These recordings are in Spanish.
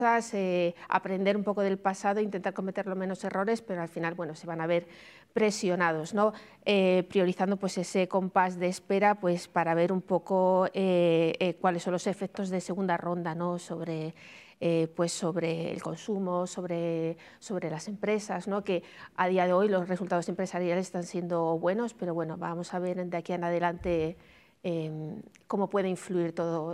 aprender un poco del pasado, intentar cometer los menos errores, pero al final, bueno, se van a ver presionados, ¿no? Priorizando pues ese compás de espera pues para ver un poco cuáles son los efectos de segunda ronda, ¿no? Sobre el consumo, sobre las empresas, ¿no? Que a día de hoy los resultados empresariales están siendo buenos, pero bueno, vamos a ver de aquí en adelante cómo puede influir todo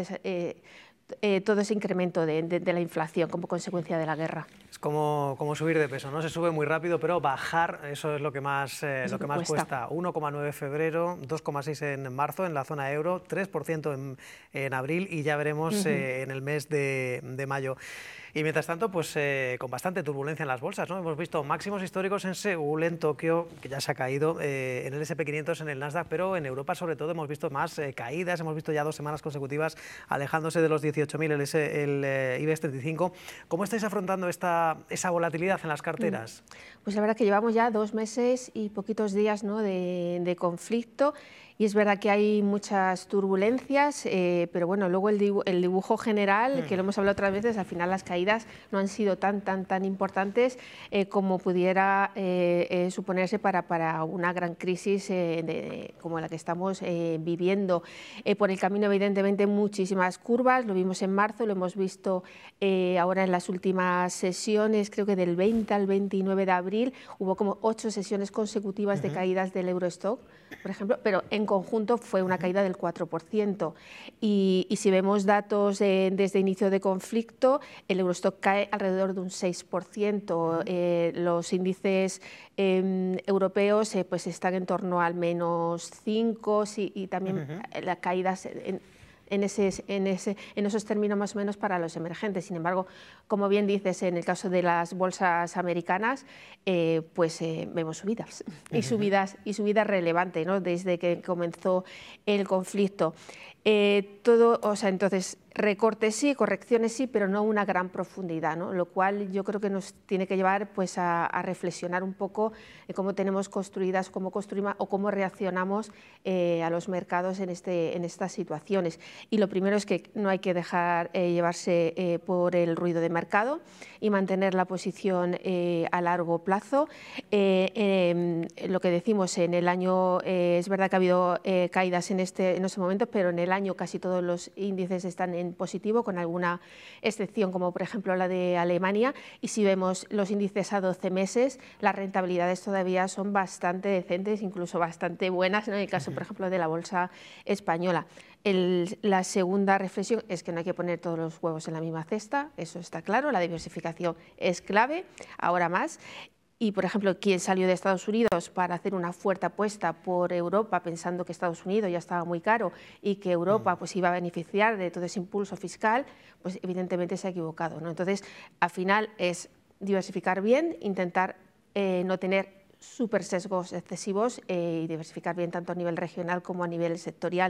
ese incremento de la inflación como consecuencia de la guerra. Es como subir de peso, ¿no? Se sube muy rápido, pero bajar, eso es lo que más cuesta. 1,9 febrero, 2,6 en marzo en la zona euro, 3% en abril y ya veremos en el mes de mayo. Y mientras tanto, pues con bastante turbulencia en las bolsas, ¿no? Hemos visto máximos históricos en Seúl, en Tokio, que ya se ha caído, en el S&P 500, en el Nasdaq, pero en Europa sobre todo hemos visto más caídas, hemos visto ya 2 semanas consecutivas alejándose de los 18.000 el IBEX 35. ¿Cómo estáis afrontando esa volatilidad en las carteras? Pues la verdad que llevamos ya 2 meses y poquitos días, ¿no? de conflicto. Y es verdad que hay muchas turbulencias, pero bueno, luego el dibujo general, que lo hemos hablado otras veces, al final las caídas no han sido tan importantes como pudiera suponerse para una gran crisis como la que estamos viviendo. Por el camino, evidentemente, muchísimas curvas, lo vimos en marzo, lo hemos visto ahora en las últimas sesiones, creo que del 20 al 29 de abril, hubo como 8 sesiones consecutivas de caídas del Eurostock, por ejemplo, pero en conjunto fue una caída del 4%. Y si vemos datos desde inicio de conflicto, el Eurostock cae alrededor de un 6%. Los índices europeos pues están en torno al menos 5% y también las caídas en esos términos más o menos para los emergentes. Sin embargo, como bien dices, en el caso de las bolsas americanas, vemos subidas y subidas relevantes, ¿no? Desde que comenzó el conflicto. Entonces, recortes sí, correcciones sí, pero no una gran profundidad, ¿no? Lo cual yo creo que nos tiene que llevar pues, a reflexionar un poco en cómo tenemos construidas, cómo construimos o cómo reaccionamos a los mercados en estas situaciones. Y lo primero es que no hay que dejar llevarse por el ruido de mercado y mantener la posición a largo plazo. Lo que decimos en el año, es verdad que ha habido caídas en ese momento, pero en el año casi todos los índices están en positivo, con alguna excepción como por ejemplo la de Alemania, y si vemos los índices a 12 meses, las rentabilidades todavía son bastante decentes, incluso bastante buenas, ¿no? En el caso por ejemplo de la bolsa española. La segunda reflexión es que no hay que poner todos los huevos en la misma cesta, eso está claro, la diversificación es clave, ahora más. Y, por ejemplo, quien salió de Estados Unidos para hacer una fuerte apuesta por Europa, pensando que Estados Unidos ya estaba muy caro y que Europa pues, iba a beneficiar de todo ese impulso fiscal, pues evidentemente se ha equivocado, ¿no? Entonces, al final es diversificar bien, intentar no tener súper sesgos excesivos y diversificar bien tanto a nivel regional como a nivel sectorial.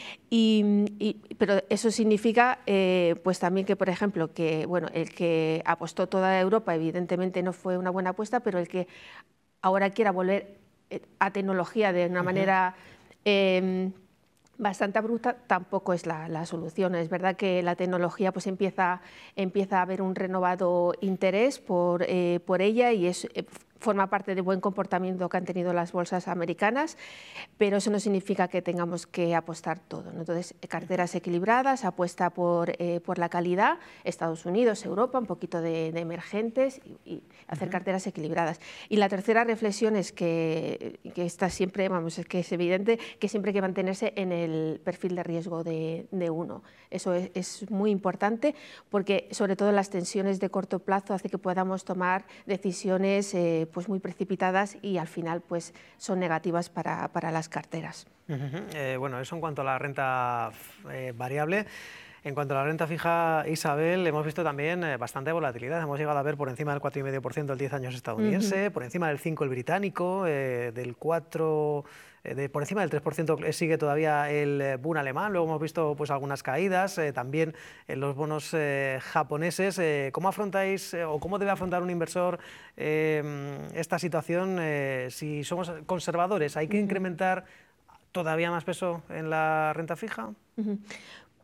Pero eso significa pues también que, por ejemplo, el que apostó toda Europa evidentemente no fue una buena apuesta, pero el que ahora quiera volver a tecnología de una manera bastante abrupta tampoco es la solución. Es verdad que la tecnología pues empieza a haber un renovado interés por ella y forma parte del buen comportamiento que han tenido las bolsas americanas, pero eso no significa que tengamos que apostar todo, ¿no? Entonces, carteras equilibradas, apuesta por la calidad, Estados Unidos, Europa, un poquito de emergentes y hacer carteras equilibradas. Y la tercera reflexión es que está siempre, es que es evidente que siempre hay que mantenerse en el perfil de riesgo de 1. Eso es muy importante porque, sobre todo, las tensiones de corto plazo hace que podamos tomar decisiones pues muy precipitadas y al final pues son negativas para las carteras. Bueno, eso en cuanto a la renta variable. En cuanto a la renta fija, Isabel, hemos visto también bastante volatilidad. Hemos llegado a ver por encima del 4,5% el 10 años estadounidense, por encima del 5% el británico, del 4%, por encima del 3% sigue todavía el Bund alemán. Luego hemos visto pues, algunas caídas, también en los bonos japoneses. ¿Cómo afrontáis o cómo debe afrontar un inversor esta situación? Si somos conservadores, ¿hay que incrementar todavía más peso en la renta fija?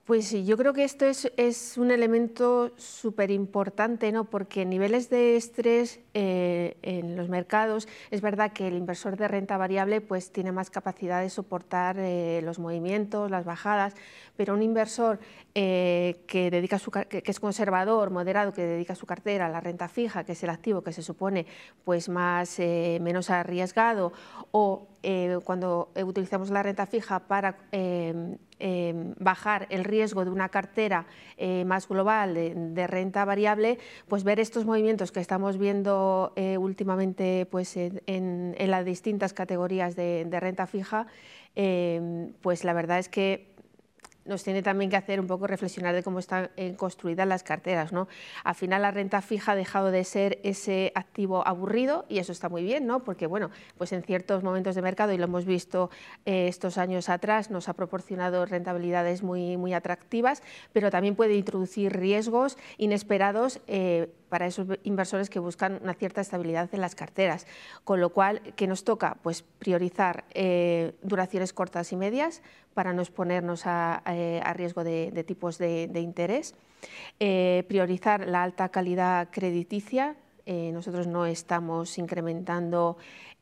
Pues sí, yo creo que esto es un elemento súper importante, ¿no? Porque niveles de estrés en los mercados, es verdad que el inversor de renta variable pues, tiene más capacidad de soportar los movimientos, las bajadas, pero un inversor que es conservador, moderado, que dedica su cartera a la renta fija, que es el activo que se supone pues, menos arriesgado, o cuando utilizamos la renta fija para bajar el riesgo de una cartera más global de renta variable, pues ver estos movimientos que estamos viendo últimamente pues, en las distintas categorías de renta fija, pues la verdad es que nos tiene también que hacer un poco reflexionar de cómo están construidas las carteras, ¿no? Al final la renta fija ha dejado de ser ese activo aburrido y eso está muy bien, ¿no? Porque bueno, pues en ciertos momentos de mercado, y lo hemos visto estos años atrás, nos ha proporcionado rentabilidades muy atractivas, pero también puede introducir riesgos inesperados para esos inversores que buscan una cierta estabilidad en las carteras. Con lo cual, ¿qué nos toca? Pues priorizar duraciones cortas y medias para no exponernos a riesgo de tipos de interés, priorizar la alta calidad crediticia. Nosotros no estamos incrementando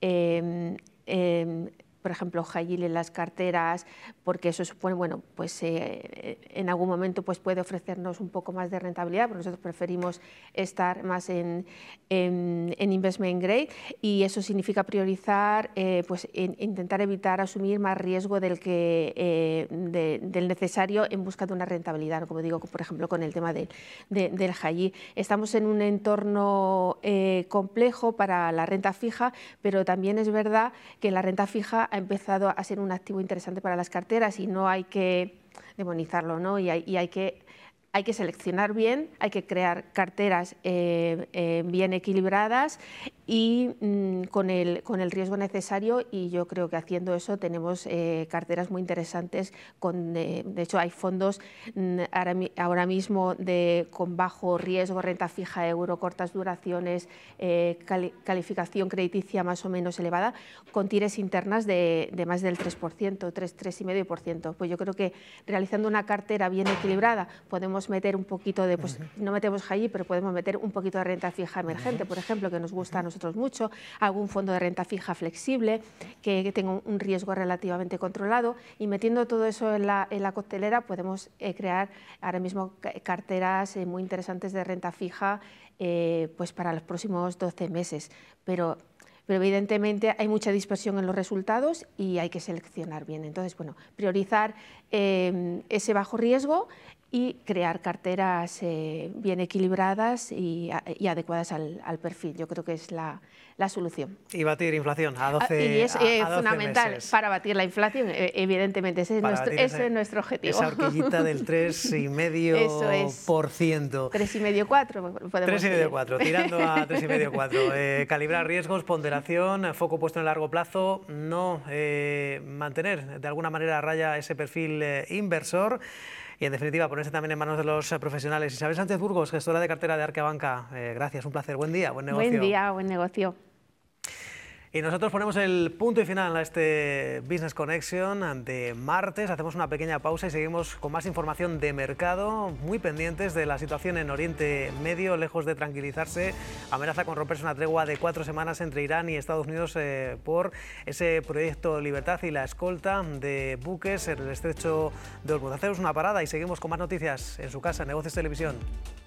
por ejemplo, high yield en las carteras, porque eso supone, bueno, pues en algún momento pues puede ofrecernos un poco más de rentabilidad, pero nosotros preferimos estar más en investment grade, y eso significa priorizar, pues intentar evitar asumir más riesgo del necesario en busca de una rentabilidad, como digo, por ejemplo, con el tema del high yield. Estamos en un entorno complejo para la renta fija, pero también es verdad que la renta fija ha empezado a ser un activo interesante para las carteras y no hay que demonizarlo, ¿no? Y hay que seleccionar bien, hay que crear carteras bien equilibradas y con el riesgo necesario, y yo creo que haciendo eso tenemos carteras muy interesantes. De hecho, hay fondos ahora mismo con bajo riesgo, renta fija euro, cortas duraciones, calificación crediticia más o menos elevada, con tires internas de más del 3%, 3,5%. Pues yo creo que realizando una cartera bien equilibrada podemos meter un poquito de, pues no metemos high yield, pero podemos meter un poquito de renta fija emergente, por ejemplo, que nos gusta a nosotros mucho, algún fondo de renta fija flexible que tenga un riesgo relativamente controlado, y metiendo todo eso en la coctelera podemos crear ahora mismo carteras muy interesantes de renta fija pues para los próximos 12 meses. Pero evidentemente hay mucha dispersión en los resultados y hay que seleccionar bien. Entonces, bueno, priorizar ese bajo riesgo y crear carteras bien equilibradas y adecuadas al perfil. Yo creo que es la solución. Y batir inflación a 12 Y es fundamental meses. para batir la inflación, evidentemente, ese es nuestro objetivo. Esa horquillita del 3,5%. 3,5, 4. 3,5, 4, tirando a 3,5, 4. Calibrar riesgos, ponderación, foco puesto en el largo plazo, no mantener de alguna manera a raya ese perfil inversor. Y, en definitiva, ponerse también en manos de los profesionales. Isabel Sánchez Burgos, gestora de cartera de Arcabanca. Gracias, un placer. Buen día, buen negocio. Buen día, buen negocio. Y nosotros ponemos el punto y final a este Business Connection de martes. Hacemos una pequeña pausa y seguimos con más información de mercado, muy pendientes de la situación en Oriente Medio, lejos de tranquilizarse. Amenaza con romperse una tregua de 4 semanas entre Irán y Estados Unidos por ese proyecto Libertad y la escolta de buques en el estrecho de Hormuz. Hacemos una parada y seguimos con más noticias en su casa, Negocios Televisión.